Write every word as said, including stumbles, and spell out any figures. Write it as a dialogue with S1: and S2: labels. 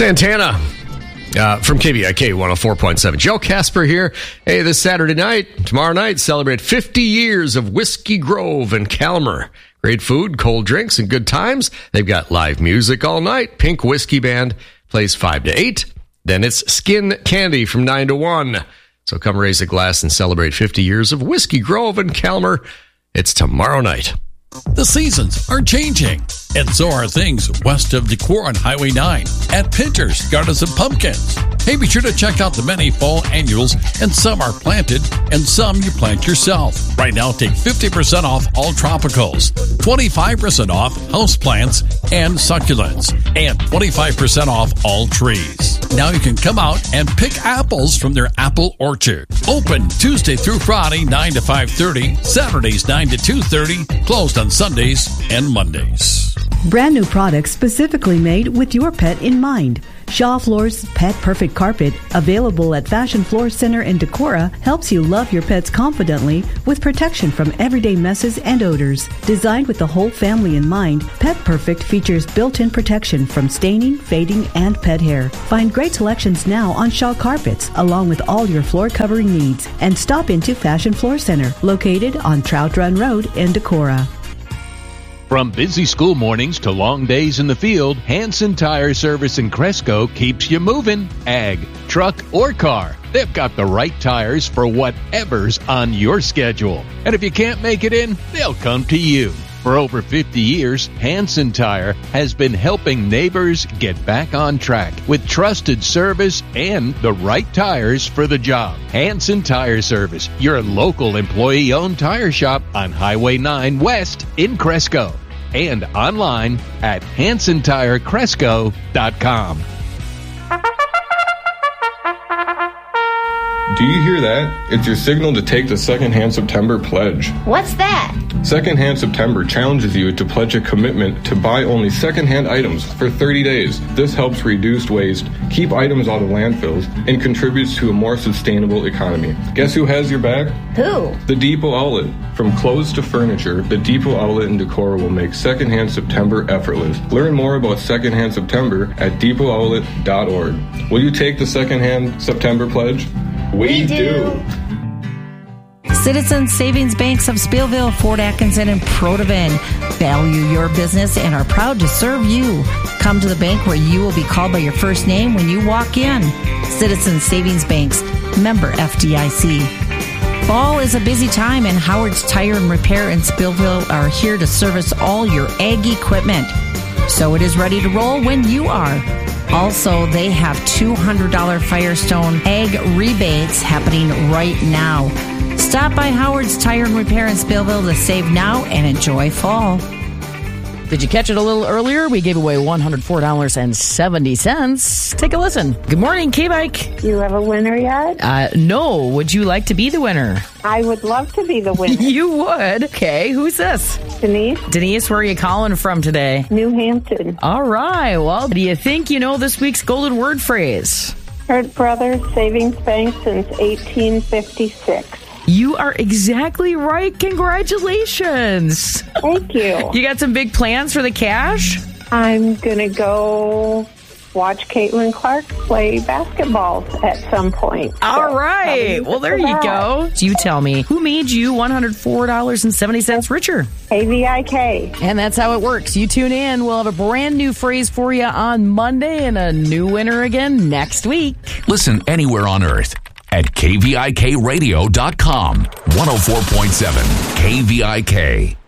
S1: Santana uh, from K V I K one oh four point seven. Joe Casper here. Hey, this Saturday night, tomorrow night, celebrate fifty years of Whiskey Grove in Calmer. Great food, cold drinks, and good times. They've got live music all night. Pink Whiskey Band plays five to eight. Then it's Skin Candy from nine to one. So come raise a glass and celebrate fifty years of Whiskey Grove in Calmer. It's tomorrow night.
S2: The seasons are changing, and so are things west of Decorah on Highway nine at Pinter's Gardens and Pumpkins. Hey, be sure to check out the many fall annuals, and some are planted, and some you plant yourself. Right now, take fifty percent off all tropicals, twenty-five percent off houseplants and succulents, and twenty-five percent off all trees. Now you can come out and pick apples from their apple orchard. Open Tuesday through Friday, nine to five thirty, Saturdays, nine to two thirty, closed on Sundays and Mondays.
S3: Brand new products specifically made with your pet in mind. Shaw Floors Pet Perfect Carpet, available at Fashion Floor Center in Decorah, helps you love your pets confidently with protection from everyday messes and odors. Designed with the whole family in mind, Pet Perfect features built-in protection from staining, fading, and pet hair. Find great selections now on Shaw Carpets, along with all your floor covering needs. And stop into Fashion Floor Center, located on Trout Run Road in Decorah.
S4: From busy school mornings to long days in the field, Hanson Tire Service in Cresco keeps you moving. Ag, truck, or car, they've got the right tires for whatever's on your schedule. And if you can't make it in, they'll come to you. For over fifty years, Hanson Tire has been helping neighbors get back on track with trusted service and the right tires for the job. Hanson Tire Service, your local employee-owned tire shop on Highway nine West in Cresco. And online at hanson tire cresco dot com.
S5: Do you hear that? It's your signal to take the Secondhand September pledge.
S6: What's that?
S5: Secondhand September challenges you to pledge a commitment to buy only secondhand items for thirty days. This helps reduce waste, keep items out of landfills, and contributes to a more sustainable economy. Guess who has your back?
S6: Who?
S5: The Depot Outlet. From clothes to furniture, the Depot Outlet in Decorah will make Secondhand September effortless. Learn more about Secondhand September at depot outlet dot org. Will you take the Secondhand September pledge? We,
S6: we do.
S5: do.
S7: Citizens Savings Banks of Speelville, Fort Atkinson, and Protivin value your business and are proud to serve you. Come to the bank where you will be called by your first name when you walk in. Citizens Savings Banks, member F D I C. Fall is a busy time, and Howard's Tire and Repair in Speelville are here to service all your ag equipment. So it is ready to roll when you are. Also, they have two hundred dollars Firestone Ag rebates happening right now. Stop by Howard's Tire and Repair in Speelville to save now and enjoy fall.
S8: Did you catch it a little earlier? We gave away one hundred four dollars and seventy cents. Take a listen. Good morning, K-Bike.
S9: You have a winner yet?
S8: Uh, no. Would you like to be the winner?
S9: I would love to be the winner.
S8: You would? Okay. Who's this?
S9: Denise.
S8: Denise, where are you calling from today?
S9: New Hampton.
S8: All right. Well, do you think you know this week's golden word phrase?
S9: Hurt Brothers Savings Bank since eighteen fifty-six.
S8: You are exactly right. Congratulations.
S9: Thank you.
S8: You got some big plans for the cash?
S9: I'm going to go watch Caitlin Clark play basketball at some point.
S8: All
S9: so,
S8: right. Well, there you that. go. So you tell me, who made you one hundred four dollars and seventy cents richer?
S9: K V I K.
S8: And that's how it works. You tune in. We'll have a brand new phrase for you on Monday and a new winner again next week.
S10: Listen anywhere on earth at K V I K radio dot com. one oh four point seven K V I K.